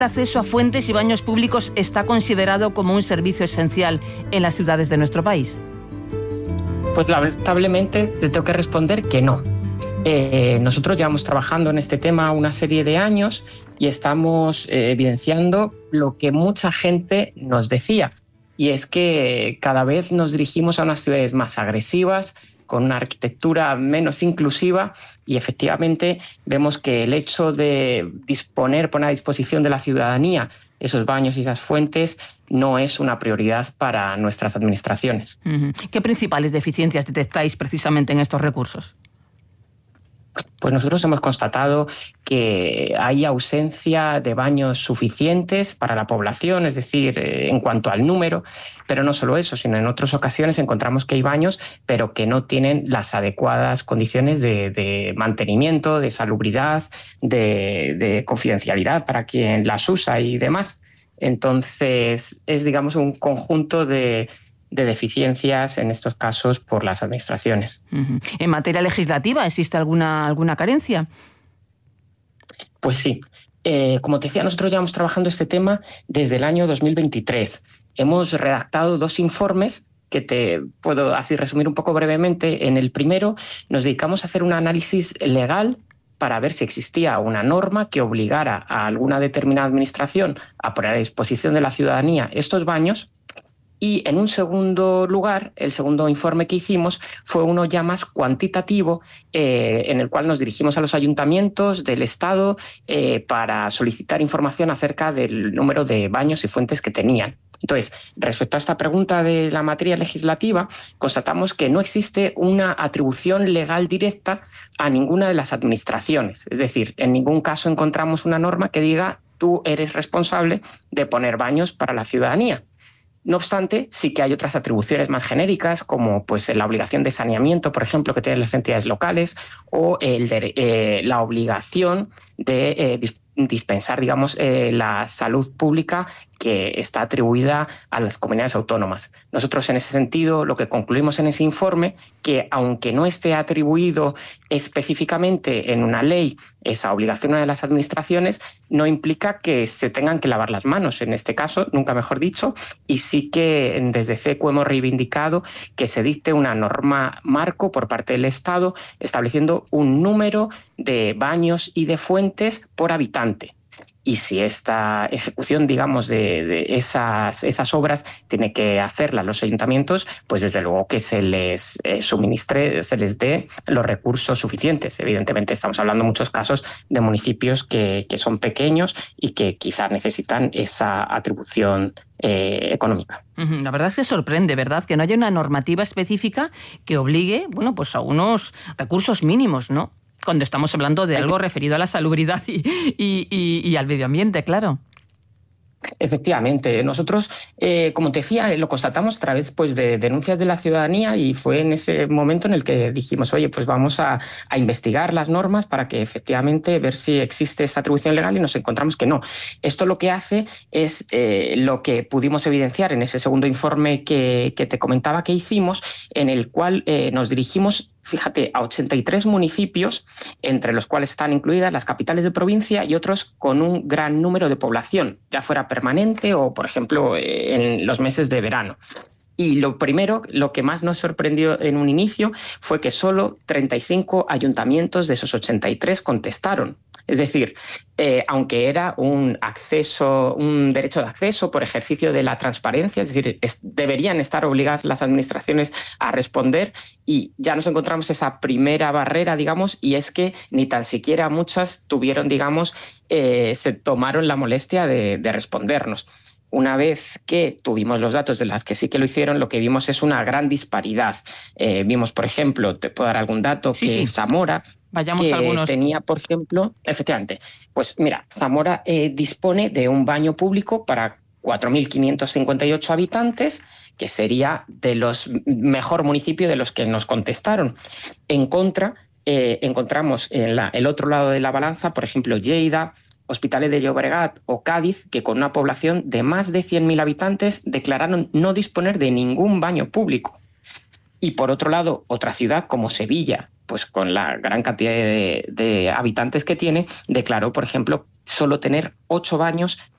El acceso a fuentes y baños públicos está considerado como un servicio esencial en las ciudades de nuestro país. Pues lamentablemente le tengo que responder que no. Nosotros llevamos trabajando en este tema una serie de años y estamos evidenciando lo que mucha gente nos decía, y es que cada vez nos dirigimos a unas ciudades más agresivas, con una arquitectura menos inclusiva, y efectivamente vemos que el hecho de poner a disposición de la ciudadanía esos baños y esas fuentes no es una prioridad para nuestras administraciones. ¿Qué principales deficiencias detectáis precisamente en estos recursos? Pues nosotros hemos constatado que hay ausencia de baños suficientes para la población, es decir, en cuanto al número, pero no solo eso, sino en otras ocasiones encontramos que hay baños, pero que no tienen las adecuadas condiciones de mantenimiento, de salubridad, de confidencialidad para quien las usa y demás. Entonces, es, digamos, un conjunto de deficiencias en estos casos por las administraciones. ¿En materia legislativa existe alguna carencia? Pues sí. Como te decía, nosotros llevamos trabajando este tema desde el año 2023. Hemos redactado 2 informes que te puedo así resumir un poco brevemente. En el primero nos dedicamos a hacer un análisis legal para ver si existía una norma que obligara a alguna determinada administración a poner a disposición de la ciudadanía estos baños. Y en un segundo lugar, el segundo informe que hicimos fue uno ya más cuantitativo, en el cual nos dirigimos a los ayuntamientos del Estado para solicitar información acerca del número de baños y fuentes que tenían. Entonces, respecto a esta pregunta de la materia legislativa, constatamos que no existe una atribución legal directa a ninguna de las administraciones. Es decir, en ningún caso encontramos una norma que diga tú eres responsable de poner baños para la ciudadanía. No obstante, sí que hay otras atribuciones más genéricas, como pues, la obligación de saneamiento, por ejemplo, que tienen las entidades locales, o la obligación de dispensar, digamos, la salud pública que está atribuida a las comunidades autónomas. Nosotros, en ese sentido, lo que concluimos en ese informe, que aunque no esté atribuido específicamente en una ley esa obligación de las administraciones, no implica que se tengan que lavar las manos, en este caso, nunca mejor dicho, y sí que desde CECU hemos reivindicado que se dicte una norma marco por parte del Estado estableciendo un número de baños y de fuentes por habitante. Y si esta ejecución, digamos, de esas obras tiene que hacerla los ayuntamientos, pues desde luego que se les suministre, se les dé los recursos suficientes. Evidentemente estamos hablando en muchos casos de municipios que son pequeños y que quizás necesitan esa atribución económica. La verdad es que sorprende, ¿verdad?, que no haya una normativa específica que obligue, bueno, pues a unos recursos mínimos, ¿no?, cuando estamos hablando de algo referido a la salubridad y al medio ambiente, claro. Efectivamente, nosotros, como te decía, lo constatamos a través pues, de denuncias de la ciudadanía, y fue en ese momento en el que dijimos, oye, pues vamos a investigar las normas para que efectivamente ver si existe esta atribución legal, y nos encontramos que no. Esto lo que hace es lo que pudimos evidenciar en ese segundo informe que te comentaba que hicimos, en el cual nos dirigimos, fíjate, a 83 municipios, entre los cuales están incluidas las capitales de provincia y otros con un gran número de población, ya fuera permanente o, por ejemplo, en los meses de verano. Y lo que más nos sorprendió en un inicio fue que solo 35 ayuntamientos de esos 83 contestaron. Es decir, aunque era un derecho de acceso por ejercicio de la transparencia, es decir, deberían estar obligadas las administraciones a responder, y ya nos encontramos esa primera barrera, digamos, y es que ni tan siquiera muchas tuvieron, digamos, se tomaron la molestia de respondernos. Una vez que tuvimos los datos de las que sí que lo hicieron, lo que vimos es una gran disparidad. Vimos, por ejemplo, te puedo dar algún dato, que Zamora... Vayamos que a algunos. Tenía, por ejemplo, efectivamente, pues mira, Zamora dispone de un baño público para 4.558 habitantes, que sería de los mejor municipio de los que nos contestaron. En contra, encontramos en el otro lado de la balanza, por ejemplo, Lleida, Hospitalet de Llobregat o Cádiz, que con una población de más de 100.000 habitantes declararon no disponer de ningún baño público. Y por otro lado, otra ciudad como Sevilla, pues con la gran cantidad de habitantes que tiene, declaró, por ejemplo, solo tener 8 baños